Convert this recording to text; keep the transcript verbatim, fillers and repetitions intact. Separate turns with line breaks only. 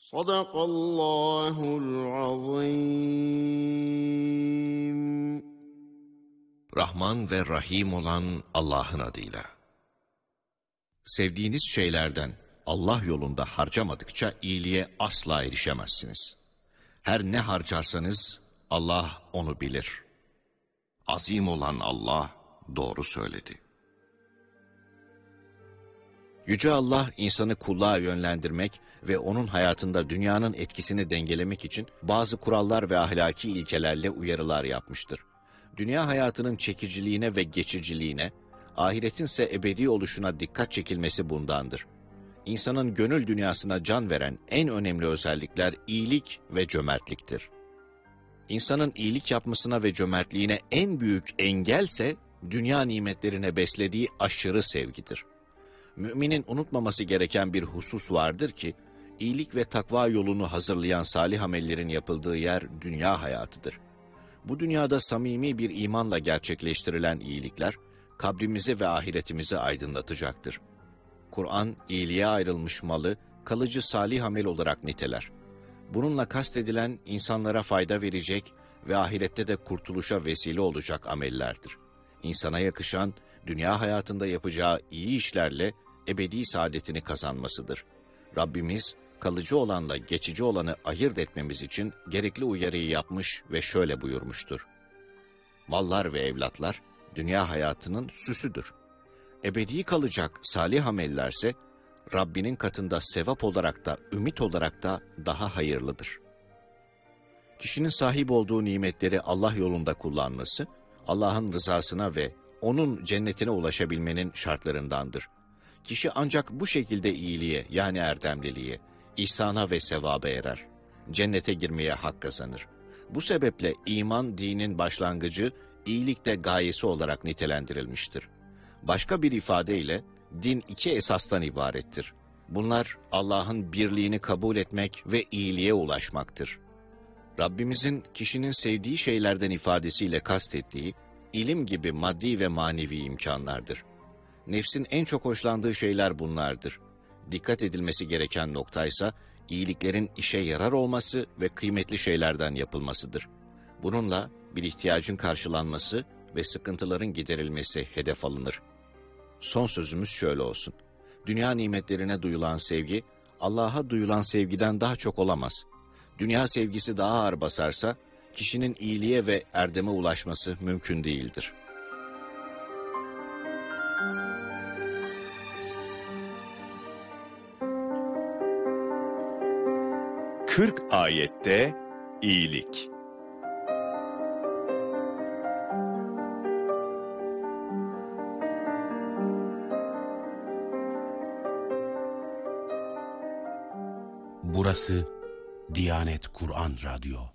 Sadakallahul azim.
Rahman ve Rahim olan Allah'ın adıyla. Sevdiğiniz şeylerden Allah yolunda harcamadıkça iyiliğe asla erişemezsiniz. Her ne harcarsanız Allah onu bilir. Azim olan Allah doğru söyledi. Yüce Allah insanı kulluğa yönlendirmek ve onun hayatında dünyanın etkisini dengelemek için bazı kurallar ve ahlaki ilkelerle uyarılar yapmıştır. Dünya hayatının çekiciliğine ve geçiciliğine, ahiretinse ebedi oluşuna dikkat çekilmesi bundandır. İnsanın gönül dünyasına can veren en önemli özellikler iyilik ve cömertliktir. İnsanın iyilik yapmasına ve cömertliğine en büyük engelse dünya nimetlerine beslediği aşırı sevgidir. Müminin unutmaması gereken bir husus vardır ki, iyilik ve takva yolunu hazırlayan salih amellerin yapıldığı yer dünya hayatıdır. Bu dünyada samimi bir imanla gerçekleştirilen iyilikler, kabrimizi ve ahiretimizi aydınlatacaktır. Kur'an, iyiliğe ayrılmış malı, kalıcı salih amel olarak niteler. Bununla kastedilen, insanlara fayda verecek ve ahirette de kurtuluşa vesile olacak amellerdir. İnsana yakışan, dünya hayatında yapacağı iyi işlerle ebedi saadetini kazanmasıdır. Rabbimiz, kalıcı olanla geçici olanı ayırt etmemiz için gerekli uyarıyı yapmış ve şöyle buyurmuştur. Mallar ve evlatlar, dünya hayatının süsüdür. Ebedi kalacak salih amellerse, Rabbinin katında sevap olarak da, ümit olarak da daha hayırlıdır. Kişinin sahip olduğu nimetleri Allah yolunda kullanması, Allah'ın rızasına ve onun cennetine ulaşabilmenin şartlarındandır. Kişi ancak bu şekilde iyiliğe, yani erdemliliğe, ihsana ve sevaba erer. Cennete girmeye hak kazanır. Bu sebeple iman dinin başlangıcı, iyilikte gayesi olarak nitelendirilmiştir. Başka bir ifadeyle, din iki esastan ibarettir. Bunlar Allah'ın birliğini kabul etmek ve iyiliğe ulaşmaktır. Rabbimizin kişinin sevdiği şeylerden ifadesiyle kastettiği, ilim gibi maddi ve manevi imkanlardır. Nefsin en çok hoşlandığı şeyler bunlardır. Dikkat edilmesi gereken noktaysa, iyiliklerin işe yarar olması ve kıymetli şeylerden yapılmasıdır. Bununla bir ihtiyacın karşılanması ve sıkıntıların giderilmesi hedef alınır. Son sözümüz şöyle olsun. Dünya nimetlerine duyulan sevgi, Allah'a duyulan sevgiden daha çok olamaz. Dünya sevgisi daha ağır basarsa, kişinin iyiliğe ve erdeme ulaşması mümkün değildir.
kırk ayette iyilik.
Burası Diyanet Kur'an Radyo.